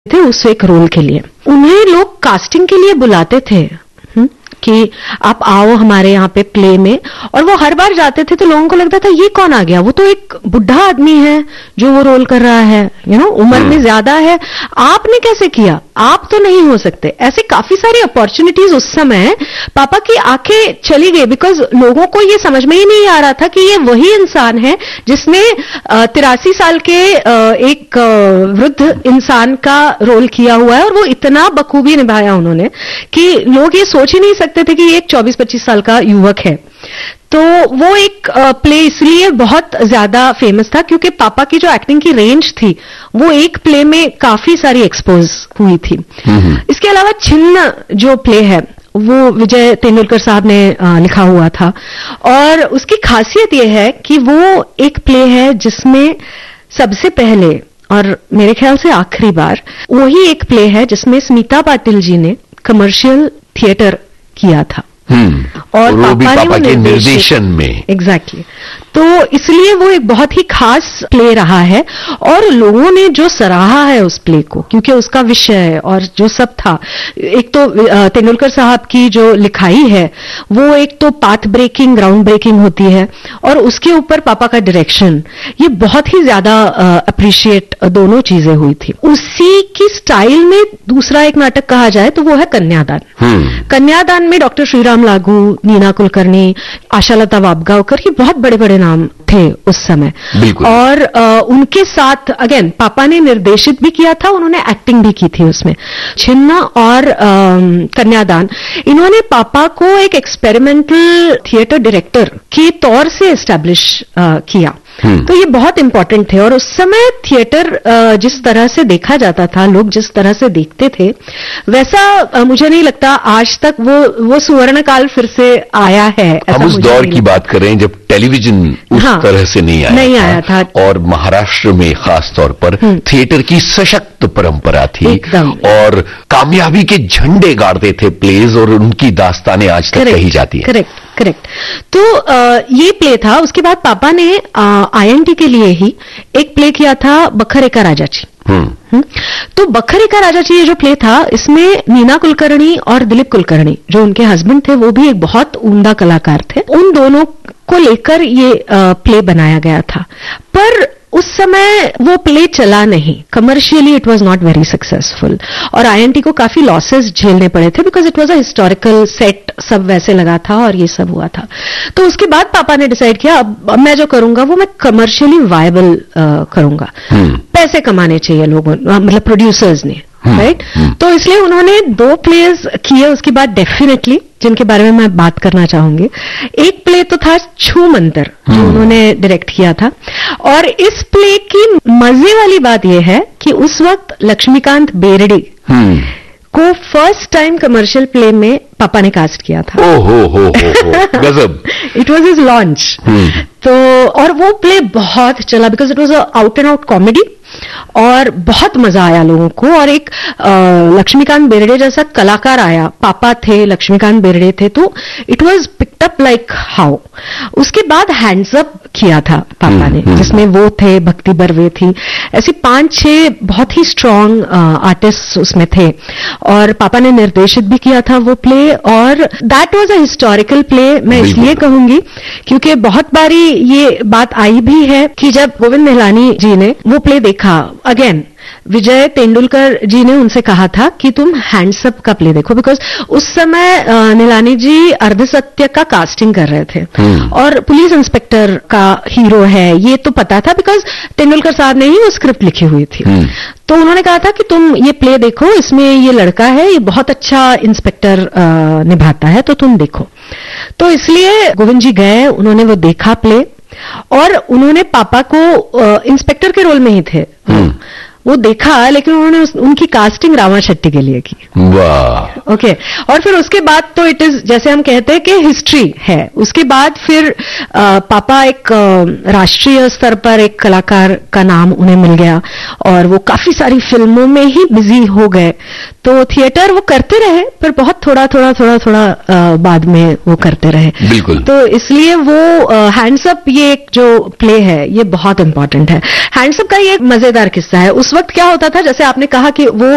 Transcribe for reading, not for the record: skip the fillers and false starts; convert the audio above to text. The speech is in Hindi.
थे उस एक रोल के लिए। उन्हें लोग कास्टिंग के लिए बुलाते थे कि आप आओ हमारे यहाँ पे प्ले में, और वो हर बार जाते थे तो लोगों को लगता था ये कौन आ गया, वो तो एक बुढ़ा आदमी है जो वो रोल कर रहा है, उम्र में ज्यादा है, आपने कैसे किया, आप तो नहीं हो सकते। ऐसे काफी सारी अपॉर्चुनिटीज उस समय पापा की आंखें चली गई, बिकॉज लोगों को ये समझ में ही नहीं आ रहा था कि ये वही इंसान है जिसने 83 साल के एक वृद्ध इंसान का रोल किया हुआ है, और वो इतना बखूबी निभाया उन्होंने कि लोग ये सोच ही नहीं सकते थे कि ये एक 24-25 साल का युवक है। तो वो एक प्ले इसलिए बहुत ज्यादा फेमस था क्योंकि पापा की जो एक्टिंग की रेंज थी वो एक प्ले में काफी सारी एक्सपोज हुई थी। इसके अलावा छिन्न जो प्ले है वो विजय तेंदुलकर साहब ने लिखा हुआ था, और उसकी खासियत यह है कि वो एक प्ले है जिसमें सबसे पहले और मेरे ख्याल से आखिरी बार वही एक प्ले है जिसमें स्मिता पाटिल जी ने कमर्शियल थिएटर किया था, और वो भी पापा के निर्देशन में। एग्जैक्टली। तो इसलिए वो एक बहुत ही खास प्ले रहा है, और लोगों ने जो सराहा है उस प्ले को, क्योंकि उसका विषय और जो सब था, एक तो तेंदुलकर साहब की जो लिखाई है वो एक तो पाथ ब्रेकिंग, ग्राउंड ब्रेकिंग होती है, और उसके ऊपर पापा का डायरेक्शन, ये बहुत ही ज्यादा अप्रिशिएट दोनों चीजें हुई थी। उसी की स्टाइल में दूसरा एक नाटक कहा जाए तो वो है कन्यादान। कन्यादान में डॉक्टर श्रीराम लागू, नीना कुलकर्णी, आशालता वाबगांवकर, ये बहुत बड़े बड़े नाम थे उस समय, और उनके साथ अगेन पापा ने निर्देशित भी किया था, उन्होंने एक्टिंग भी की थी उसमें। छिन्न और कन्यादान, इन्होंने पापा को एक एक्सपेरिमेंटल थिएटर डायरेक्टर के तौर से एस्टैब्लिश किया। तो ये बहुत इंपॉर्टेंट थे, और उस समय थिएटर जिस तरह से देखा जाता था, लोग जिस तरह से देखते थे, वैसा मुझे नहीं लगता आज तक वो स्वर्ण काल फिर से आया है। हम उस दौर की बात कर रहे हैं जब टेलीविजन उस तरह से नहीं आया था, और महाराष्ट्र में खास तौर पर थिएटर की सशक्त परंपरा थी, और कामयाबी के झंडे गाड़ते थे प्लेज, और उनकी दास्तानें आज तक कही जाती है। करेक्ट। तो ये प्ले था। उसके बाद पापा ने INT के लिए ही एक प्ले किया था, बखर एका राजाची। तो बखर एका राजाची ये जो प्ले था, इसमें नीना कुलकर्णी और दिलीप कुलकर्णी जो उनके हस्बैंड थे वो भी एक बहुत उम्दा कलाकार थे, उन दोनों को लेकर ये प्ले बनाया गया था। पर उस समय वो प्ले चला नहीं, commercially it was not very successful, और INT को काफी लॉसेस झेलने पड़े थे, because it was a historical set, सब वैसे लगा था और ये सब हुआ था। तो उसके बाद पापा ने डिसाइड किया अब मैं जो करूंगा वो मैं कमर्शियली वायबल करूंगा, पैसे कमाने चाहिए लोगों, मतलब प्रोड्यूसर्स ने, राइट। तो इसलिए उन्होंने 2 प्लेज किए उसके बाद डेफिनेटली, जिनके बारे में मैं बात करना चाहूंगी। एक प्ले तो था छू मंतर, जो उन्होंने डायरेक्ट किया था, और इस प्ले की मजे वाली बात यह है कि उस वक्त लक्ष्मीकांत बेर्डे को फर्स्ट टाइम कमर्शियल प्ले में पापा ने कास्ट किया था। हो गजब। It was his launch. तो और वो प्ले बहुत चला, because it was a out and out comedy, और बहुत मजा आया लोगों को, और एक लक्ष्मीकांत बेर्डे जैसा कलाकार आया, पापा थे, लक्ष्मीकांत बेर्डे थे, तो it was picked up like how. उसके बाद हैंड्स अप किया था पापा ने, जिसमें वो थे, भक्ति बर्वे थी, ऐसी 5-6 बहुत ही स्ट्रांग आर्टिस्ट उसमें थे, और पापा ने निर्देशित भी किया था वो प्ले, और that was a historical play. मैं इसलिए कहूंगी क्योंकि बहुत बारी ये बात आई भी है कि जब गोविंद निहलानी जी ने वो प्ले देखा, अगेन विजय तेंदुलकर जी ने उनसे कहा था कि तुम हैंड्सअप का प्ले देखो, बिकॉज उस समय निहलानी जी अर्धसत्य का कास्टिंग कर रहे थे, और पुलिस इंस्पेक्टर का हीरो है ये तो पता था, बिकॉज तेंदुलकर साहब ने ही वो स्क्रिप्ट लिखी हुई थी। तो उन्होंने कहा था कि तुम ये प्ले देखो, इसमें ये लड़का है, ये बहुत अच्छा इंस्पेक्टर निभाता है, तो तुम देखो। तो इसलिए गोविंद जी गए, उन्होंने वो देखा प्ले, और उन्होंने पापा को इंस्पेक्टर के रोल में ही थे, वो देखा, लेकिन उन्होंने उनकी कास्टिंग रामा शेट्टी के लिए की। वाह। ओके। और फिर उसके बाद तो इट इज, जैसे हम कहते हैं कि हिस्ट्री है। उसके बाद फिर पापा एक राष्ट्रीय स्तर पर एक कलाकार का नाम उन्हें मिल गया, और वो काफी सारी फिल्मों में ही बिजी हो गए। तो थिएटर वो करते रहे, पर बहुत थोड़ा बाद में वो करते रहे। बिल्कुल। तो इसलिए वो हैंड्सअप, ये एक जो प्ले है ये बहुत इंपॉर्टेंट है। हैंड्सअप का ये एक मजेदार किस्सा है। उस वक्त क्या होता था, जैसे आपने कहा कि वो